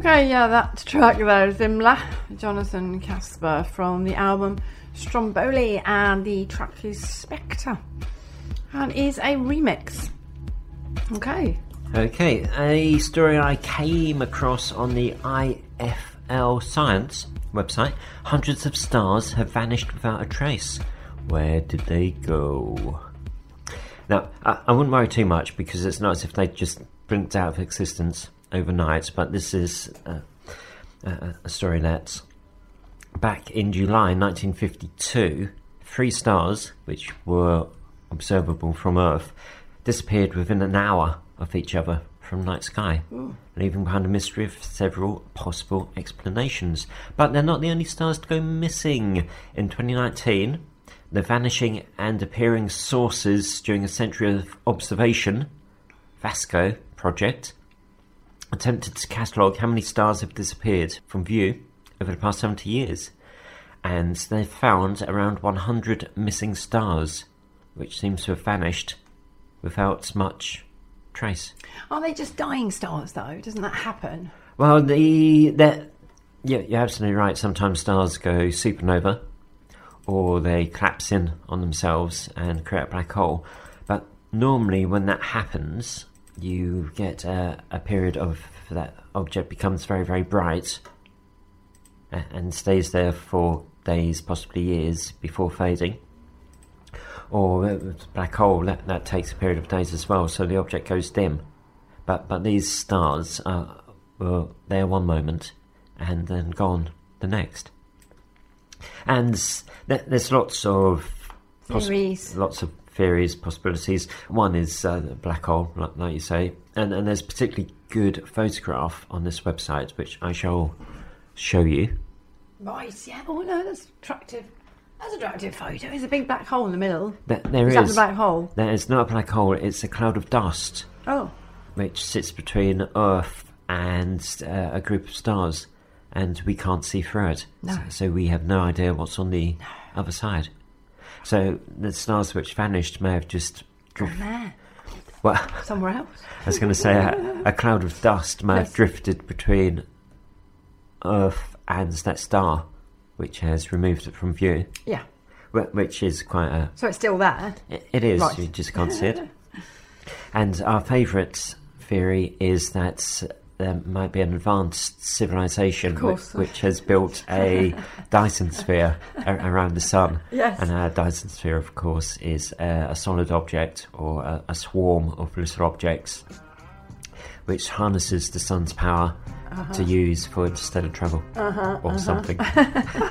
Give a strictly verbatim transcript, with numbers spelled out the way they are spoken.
Okay, yeah, that track there is Zimla, Jonathan Casper from the album Stromboli, and the track is Spectre and is a remix. Okay. Okay, a story I came across on the I F L Science website. Hundreds of stars have vanished without a trace. Where did they go? Now, I, I wouldn't worry too much because it's not as if they just blinked out of existence overnight, but this is uh, a, a story that back in July nineteen fifty-two, three stars, which were observable from Earth, disappeared within an hour of each other from night sky, Ooh. leaving behind a mystery of several possible explanations. But they're not the only stars to go missing. In twenty nineteen, the Vanishing and Appearing Sources During a Century of Observation, VASCO project, attempted to catalogue how many stars have disappeared from view over the past seventy years, and they've found around one hundred missing stars, which seems to have vanished without much trace. Are they just dying stars, though? Doesn't that happen? Well, the the yeah, you're absolutely right. Sometimes stars go supernova, or they collapse in on themselves and create a black hole. But normally, when that happens, you get a, a period of that object becomes very, very bright and stays there for days, possibly years, before fading. Or a black hole, that, that takes a period of days as well, so the object goes dim. But but these stars are well, there one moment and then gone the next. And th- there's lots of theories, poss- lots of theories, possibilities. One is uh, the black hole, like, like you say, and, and there's a particularly good photograph on this website, which I shall show you. Right, yeah. Oh no, that's attractive. That's an attractive photo. There's a big black hole in the middle. There, there is. is. Is that the black hole? There is not a black hole. It's a cloud of dust. Oh. Which sits between Earth and uh, a group of stars, and we can't see through it. No. So, so we have no idea what's on the no. other side. So the stars which vanished may have just drifted there. Well, somewhere else. I was going to say a, a cloud of dust may yes. have drifted between Earth and that star, which has removed it from view. Yeah. Which is quite a... So it's still there? It, it is, right. You just can't see it. And our favourite theory is that there might be an advanced civilization which, which has built a Dyson sphere a- around the sun. Yes. And a Dyson sphere, of course, is a, a solid object or a, a swarm of little objects which harnesses the sun's power uh-huh. to use for interstellar travel uh-huh, or uh-huh. something.